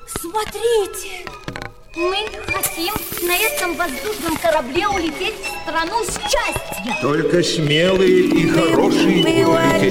Смотрите! Мы хотим на этом воздушном корабле улететь в страну счастья. Только смелые и хорошие будут лететь.